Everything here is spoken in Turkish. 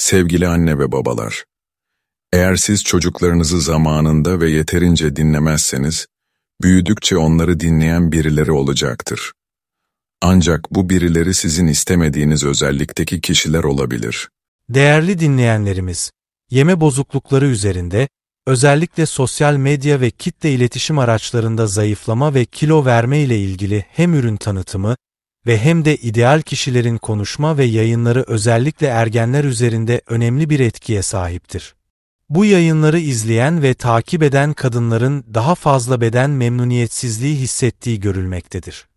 Sevgili anne ve babalar, eğer siz çocuklarınızı zamanında ve yeterince dinlemezseniz, büyüdükçe onları dinleyen birileri olacaktır. Ancak bu birileri sizin istemediğiniz özellikteki kişiler olabilir. Değerli dinleyenlerimiz, yeme bozuklukları üzerinde, özellikle sosyal medya ve kitle iletişim araçlarında zayıflama ve kilo verme ile ilgili hem ürün tanıtımı ve hem de ideal kişilerin konuşma ve yayınları özellikle ergenler üzerinde önemli bir etkiye sahiptir. Bu yayınları izleyen ve takip eden kadınların daha fazla beden memnuniyetsizliği hissettiği görülmektedir.